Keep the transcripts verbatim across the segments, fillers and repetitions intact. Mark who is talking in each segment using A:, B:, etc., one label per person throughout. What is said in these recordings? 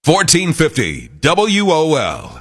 A: fourteen fifty W O L,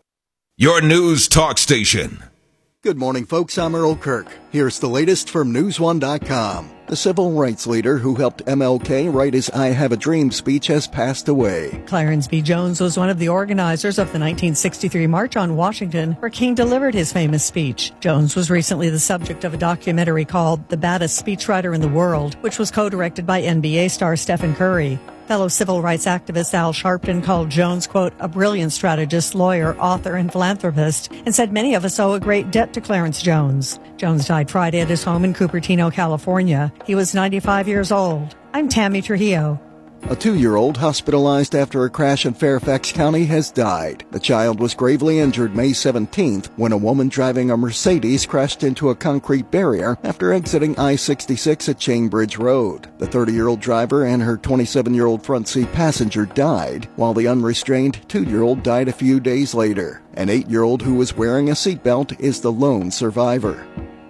A: your news talk station.
B: Good morning, folks. I'm Earl Kirk. Here's the latest from news one dot com. The civil rights leader who helped M L K write his I Have a Dream speech has passed away.
C: Clarence B. Jones was one of the organizers of the nineteen sixty-three March on Washington, where King delivered his famous speech. Jones was recently the subject of a documentary called The Baddest Speechwriter in the World, which was co-directed by N B A star Stephen Curry. Fellow civil rights activist Al Sharpton called Jones, quote, a brilliant strategist, lawyer, author, and philanthropist, and said many of us owe a great debt to Clarence Jones. Jones died Friday at his home in Cupertino, California. He was ninety-five years old. I'm Tammy Trujillo.
B: A two-year-old hospitalized after a crash in Fairfax County has died. The child was gravely injured May seventeenth when a woman driving a Mercedes crashed into a concrete barrier after exiting I sixty-six at Chainbridge Road. The thirty-year-old driver and her twenty-seven-year-old front seat passenger died, while the unrestrained two-year-old died a few days later. An eight-year-old who was wearing a seatbelt is the lone survivor.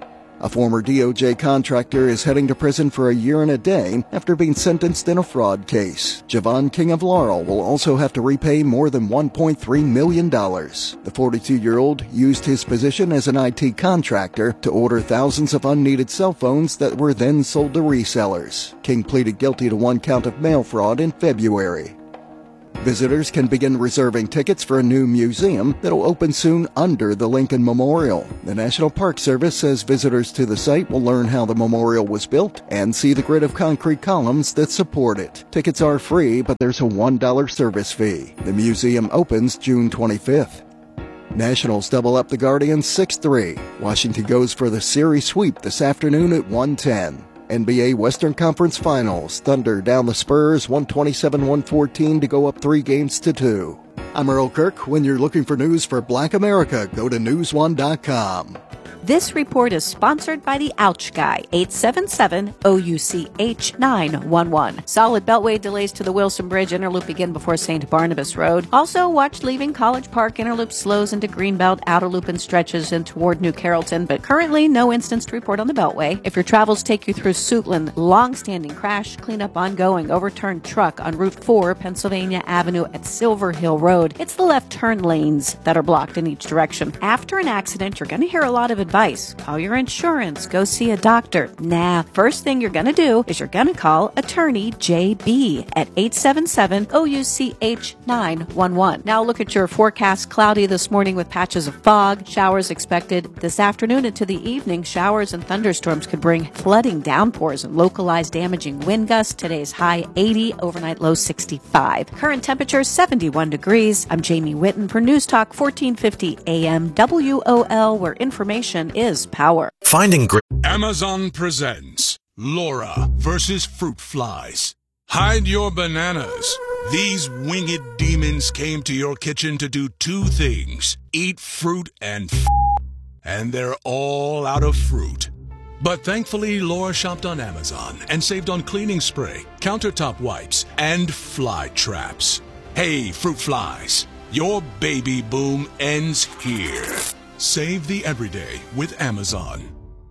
B: A former D O J contractor is heading to prison for a year and a day after being sentenced in a fraud case. Javon King of Laurel will also have to repay more than one point three million dollars. The forty-two-year-old used his position as an I T contractor to order thousands of unneeded cell phones that were then sold to resellers. King pleaded guilty to one count of mail fraud in February. Visitors can begin reserving tickets for a new museum that'll open soon under the Lincoln Memorial. The National Park Service says visitors to the site will learn how the memorial was built and see the grid of concrete columns that support it. Tickets are free, but there's a one dollar service fee. The museum opens June twenty-fifth. Nationals double up the Guardians six three. Washington goes for the series sweep this afternoon at one ten. N B A Western Conference Finals. Thunder down the Spurs one twenty-seven one fourteen to go up three games to two. I'm Earl Kirk. When you're looking for news for Black America, go to news one dot com.
D: This report is sponsored by the Ouch Guy, eight seven seven O U C H nine one one. Solid beltway delays to the Wilson Bridge. Interloop begin before Saint Barnabas Road. Also, watch leaving College Park. Interloop slows into Greenbelt. Outer loop and stretches in toward New Carrollton, but currently no instance to report on the beltway. If your travels take you through Suitland, long-standing crash, cleanup ongoing, overturned truck on Route four, Pennsylvania Avenue at Silver Hill Road. It's the left turn lanes that are blocked in each direction. After an accident, you're going to hear a lot of advice. Advice. Call your insurance. Go see a doctor. Nah, first thing you're going to do is you're going to call attorney J B at eight seven seven O U C H nine one one. Now look at your forecast. Cloudy this morning with patches of fog. Showers expected this afternoon into the evening. Showers and thunderstorms could bring flooding downpours and localized damaging wind gusts. Today's high eighty, overnight low sixty-five. Current temperature seventy-one degrees. I'm Jamie Witten for News Talk fourteen fifty A M W O L, where information is power.
A: Finding great.
E: Amazon presents Laura versus Fruit Flies. Hide your bananas. These winged demons came to your kitchen to do two things: eat fruit and f- and they're all out of fruit. But thankfully, Laura shopped on Amazon and saved on cleaning spray, countertop wipes, and fly traps. Hey, fruit flies, your baby boom ends here. Save the everyday with Amazon.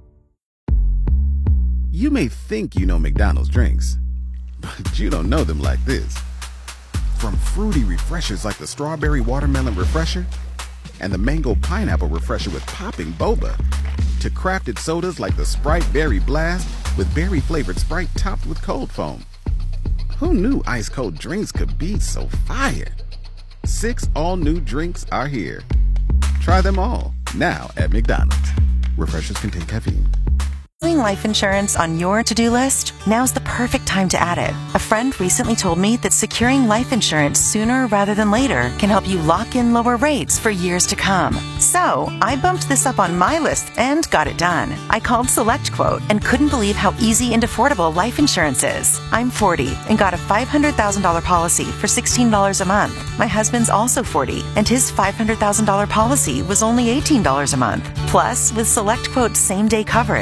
F: You may think you know McDonald's drinks, but you don't know them like this. From fruity refreshers like the Strawberry Watermelon Refresher and the Mango Pineapple Refresher with popping boba, to crafted sodas like the Sprite Berry Blast with berry-flavored Sprite topped with cold foam. Who knew ice-cold drinks could be so fire? Six all-new drinks are here. Try them all, now at McDonald's. Refreshers contain caffeine.
G: Doing life insurance on your to-do list? Now's the perfect time to add it. A friend recently told me that securing life insurance sooner rather than later can help you lock in lower rates for years to come. So, I bumped this up on my list and got it done. I called SelectQuote and couldn't believe how easy and affordable life insurance is. I'm forty and got a five hundred thousand dollars policy for sixteen dollars a month. My husband's also forty and his five hundred thousand dollars policy was only eighteen dollars a month. Plus, with SelectQuote's same-day coverage, there was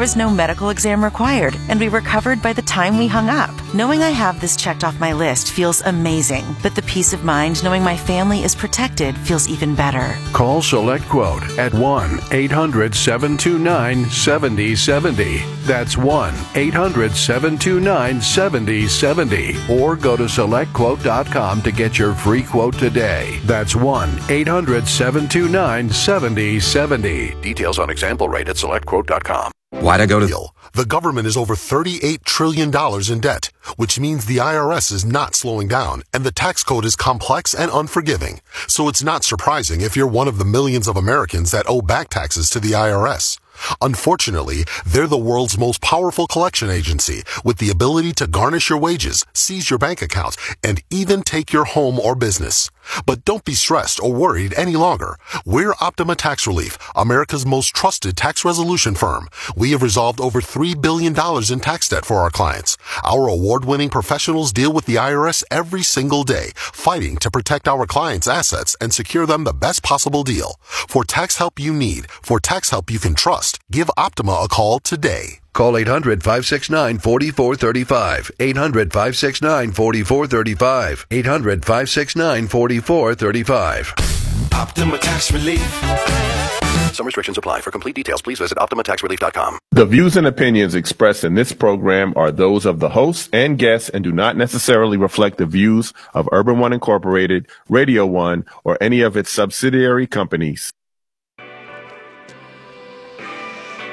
G: was no medical exam required, and we were covered by the time we hung up. Knowing I have this checked off my list feels amazing, but the peace of mind knowing my family is protected feels even better.
H: Call SelectQuote at one eight hundred seven two nine seven zero seven zero. That's one eight hundred seven two nine seven zero seven zero. Or go to select quote dot com to get your free quote today. That's one eight hundred seven two nine seven zero seven zero. Details on example rate at select quote dot com.
I: Why'd I go to...
J: The government is over thirty-eight trillion dollars in debt, which means the I R S is not slowing down, and the tax code is complex and unforgiving. So it's not surprising if you're one of the millions of Americans that owe back taxes to the I R S. Unfortunately, they're the world's most powerful collection agency with the ability to garnish your wages, seize your bank accounts, and even take your home or business. But don't be stressed or worried any longer. We're Optima Tax Relief, America's most trusted tax resolution firm. We have resolved over three billion dollars in tax debt for our clients. Our award-winning professionals deal with the I R S every single day, fighting to protect our clients' assets and secure them the best possible deal. For tax help you need, for tax help you can trust, give Optima a call today.
H: Call eight hundred five six nine four four three five. eight hundred five six nine four four three five. eight hundred five six nine four four three five.
K: Optima Tax Relief.
H: Some restrictions apply. For complete details, please visit optima tax relief dot com.
L: The views and opinions expressed in this program are those of the hosts and guests and do not necessarily reflect the views of Urban One Incorporated, Radio One, or any of its subsidiary companies.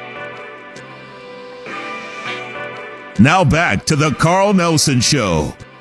A: Now back to the Carl Nelson Show